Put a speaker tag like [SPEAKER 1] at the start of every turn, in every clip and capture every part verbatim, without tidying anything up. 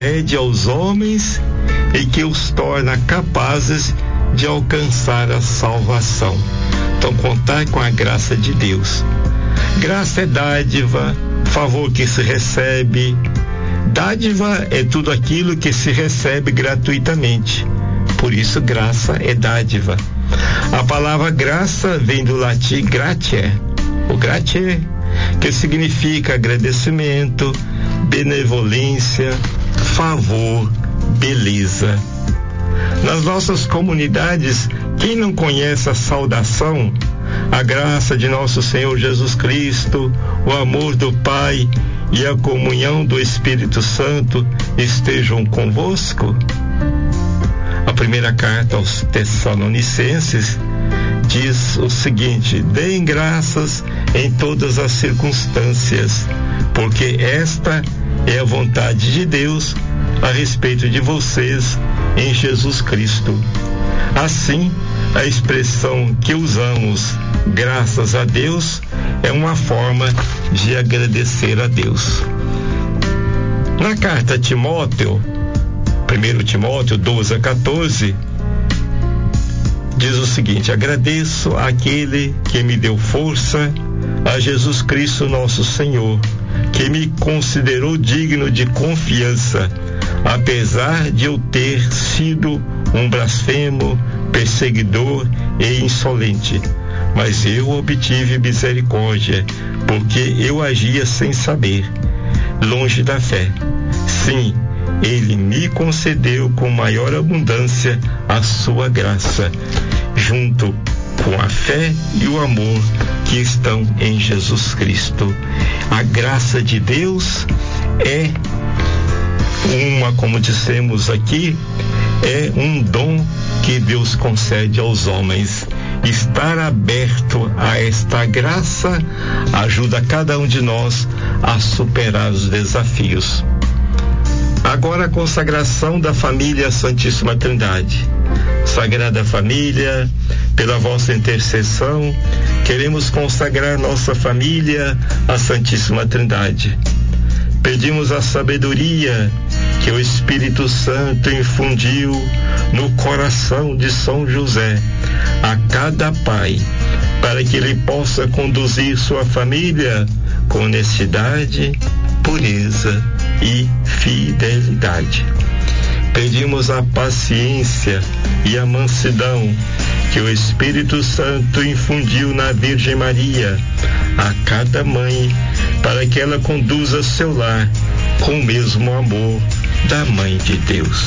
[SPEAKER 1] concede aos homens e que os torna capazes de alcançar a salvação. Então, contar com a graça de Deus. Graça é dádiva, favor que se recebe. Dádiva é tudo aquilo que se recebe gratuitamente. Por isso, graça é dádiva. A palavra graça vem do latim gratiae, o gratiae, que significa agradecimento, benevolência, favor, beleza. Nas nossas comunidades, quem não conhece a saudação, a graça de nosso Senhor Jesus Cristo, o amor do Pai e a comunhão do Espírito Santo estejam convosco? A primeira carta aos Tessalonicenses diz o seguinte: deem graças em todas as circunstâncias, porque esta é a vontade de Deus a respeito de vocês em Jesus Cristo. Assim, a expressão que usamos, graças a Deus, é uma forma de agradecer a Deus. Na carta a Timóteo, primeiro Timóteo doze a quatorze, diz o seguinte: agradeço àquele que me deu força, a Jesus Cristo nosso Senhor, que me considerou digno de confiança, apesar de eu ter sido um blasfemo, perseguidor e insolente. Mas eu obtive misericórdia, porque eu agia sem saber, longe da fé. Sim, ele me concedeu com maior abundância a sua graça, junto com a fé e o amor que estão em Jesus Cristo. A graça de Deus é uma, como dissemos aqui, é um dom que Deus concede aos homens. Estar aberto a esta graça ajuda cada um de nós a superar os desafios. Agora a consagração da família Santíssima Trindade. Sagrada Família, pela vossa intercessão, queremos consagrar nossa família à Santíssima Trindade. Pedimos a sabedoria que o Espírito Santo infundiu no coração de São José a cada pai, para que ele possa conduzir sua família com honestidade, pureza e fidelidade. Pedimos a paciência e a mansidão que o Espírito Santo infundiu na Virgem Maria a cada mãe, para que ela conduza seu lar com o mesmo amor da Mãe de Deus.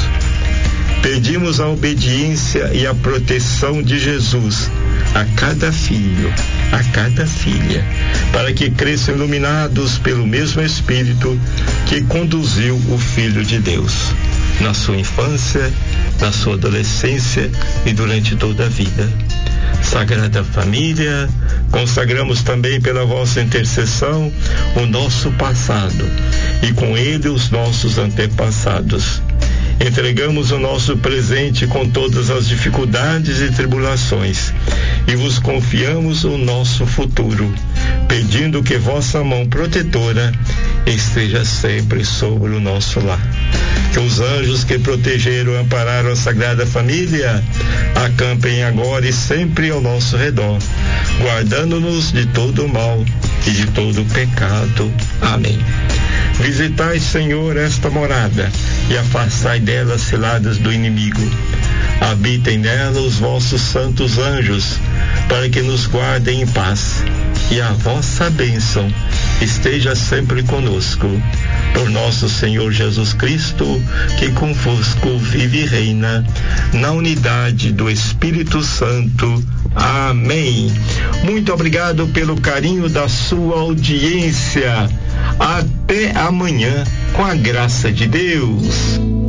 [SPEAKER 1] Pedimos a obediência e a proteção de Jesus a cada filho, a cada filha, para que cresçam iluminados pelo mesmo Espírito que conduziu o Filho de Deus na sua infância, na sua adolescência e durante toda a vida. Sagrada Família, consagramos também pela vossa intercessão o nosso passado e com ele os nossos antepassados. Entregamos o nosso presente com todas as dificuldades e tribulações e vos confiamos o nosso futuro, pedindo que vossa mão protetora esteja sempre sobre o nosso lar. Que os anjos que protegeram e ampararam a Sagrada Família acampem agora e sempre ao nosso redor, guardando-nos de todo o mal e de todo o pecado. Amém. Visitai, Senhor, esta morada e afastai dela as ciladas do inimigo. Habitem nela os vossos santos anjos, para que nos guardem em paz, e a vossa bênção esteja sempre conosco. Por nosso Senhor Jesus Cristo, que convosco vive e reina, na unidade do Espírito Santo. Amém. Muito obrigado pelo carinho da sua audiência. Até amanhã, com a graça de Deus.